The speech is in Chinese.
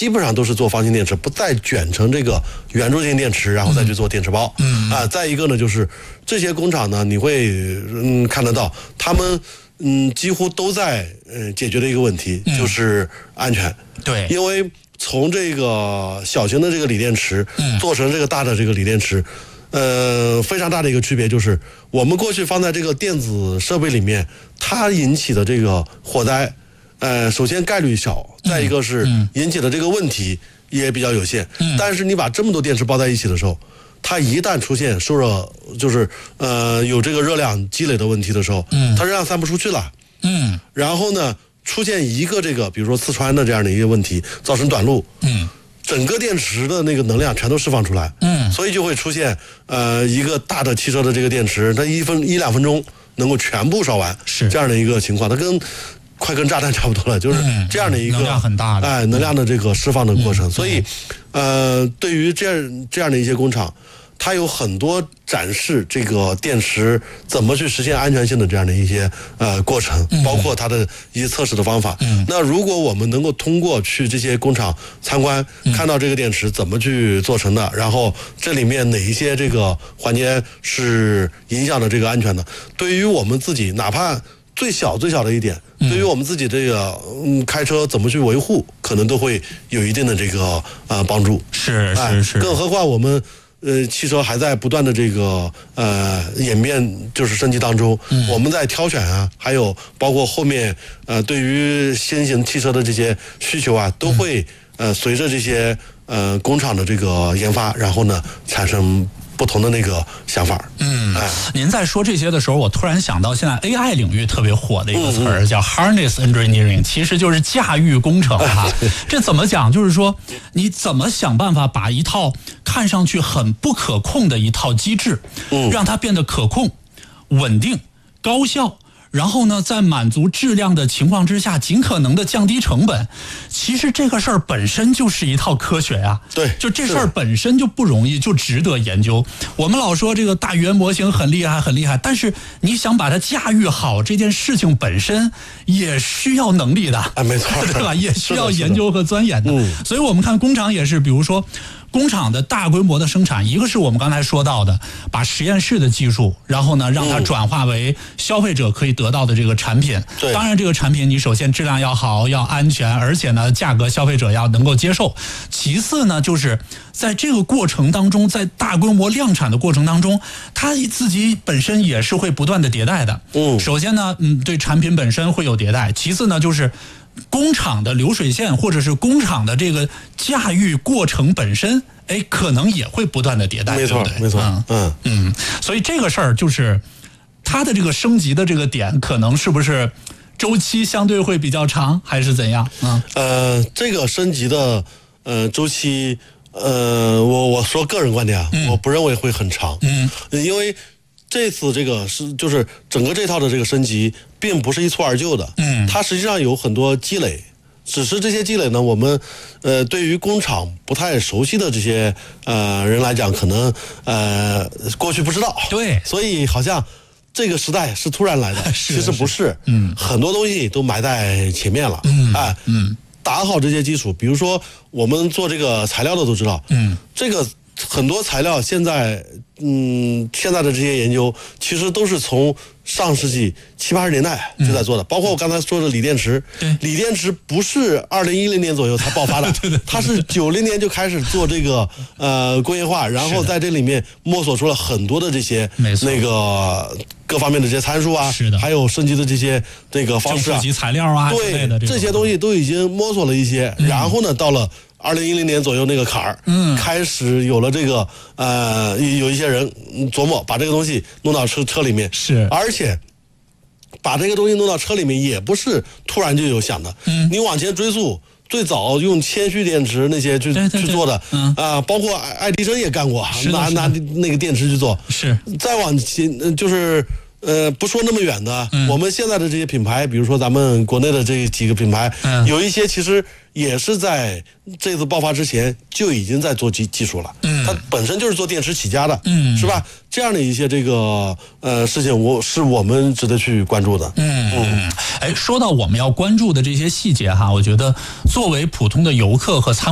基本上都是做方形电池，不再卷成这个圆柱形电池，然后再去做电池包。再一个呢，就是这些工厂呢，你会看得到他们几乎都在解决的一个问题，就是安全。 对， 因为从这个小型的这个锂电池做成这个大的这个锂电池，非常大的一个区别就是，我们过去放在这个电子设备里面，它引起的这个火灾，首先概率小，再一个是引起的这个问题也比较有限。但是你把这么多电池包在一起的时候，它一旦出现受热，就是有这个热量积累的问题的时候，它热量散不出去了。然后呢，出现一个这个，比如说刺穿的这样的一个问题，造成短路。整个电池的那个能量全都释放出来。所以就会出现一个大的汽车的这个电池，它一两分钟能够全部烧完，是这样的一个情况。它快跟炸弹差不多了，就是这样的一个能量很大的能量的这个释放的过程。所以对于这样的一些工厂，它有很多展示这个电池怎么去实现安全性的这样的一些过程，包括它的一些测试的方法。那如果我们能够通过去这些工厂参观，看到这个电池怎么去做成的，然后这里面哪一些这个环节是影响的这个安全的，对于我们自己哪怕最小的一点，对于我们自己这个开车怎么去维护，可能都会有一定的这个帮助。 是， 更何况我们汽车还在不断的这个演变，就是升级当中。我们在挑选啊，还有包括后面对于新型汽车的这些需求啊，都会随着这些工厂的这个研发，然后呢产生不同的那个想法。 您在说这些的时候，我突然想到现在 AI 领域特别火的一个词儿叫 Harness Engineering， 其实就是驾驭工程这怎么讲？就是说你怎么想办法把一套看上去很不可控的一套机制，让它变得可控、稳定、高效。然后呢，在满足质量的情况之下，尽可能的降低成本。其实这个事儿本身就是一套科学呀。 对， 就这事儿本身就不容易，就值得研究。我们老说这个大语言模型很厉害，但是你想把它驾驭好，这件事情本身也需要能力的。 没错， 对吧？也需要研究和钻研的。所以我们看工厂也是，比如说工厂的大规模的生产，一个是我们刚才说到的，把实验室的技术，然后呢让它转化为消费者可以得到的这个产品。 对， 当然这个产品你首先质量要好，要安全，而且呢价格消费者要能够接受。其次呢，就是在这个过程当中，在大规模量产的过程当中，它自己本身也是会不断的迭代的。首先呢，对产品本身会有迭代，其次呢就是工厂的流水线或者是工厂的这个驾驭过程本身，可能也会不断的迭代。 没错，没错。 所以这个事儿就是它的这个升级的这个点，可能是不是周期相对会比较长，还是怎样？ 这个升级的周期，我说个人观点啊，我不认为会很长。因为这次这个就是整个这套的这个升级，并不是一蹴而就的。它实际上有很多积累，只是这些积累呢，我们对于工厂不太熟悉的这些人来讲，可能过去不知道。 对， 所以好像这个时代是突然来的，其实不是。很多东西都埋在前面了。打好这些基础，比如说我们做这个材料的都知道，这个很多材料现在的这些研究其实都是从上世纪70、80年代就在做的，包括我刚才说的锂电池。锂电池不是2010年左右才爆发的，它是90年就开始做这个工业化，然后在这里面摸索出了很多的这些那个各方面的这些参数啊，还有升级的这些这个方式啊， 级材料啊， 对，这些东西都已经摸索了一些，然后呢，到了2010年左右那个坎儿，开始有了这个有一些人琢磨把这个东西弄到车里面，而且把这个东西弄到车里面也不是突然就有想的，你往前追溯，最早用铅蓄电池那些去做的，包括爱迪生也干过，拿那个电池去做，再往前就是不说那么远的，我们现在的这些品牌，比如说咱们国内的这几个品牌，有一些其实也是在这次爆发之前就已经在做技术了，它本身就是做电池起家的，是吧？这样的一些这个事情，我们值得去关注的。 说到我们要关注的这些细节哈，我觉得作为普通的游客和参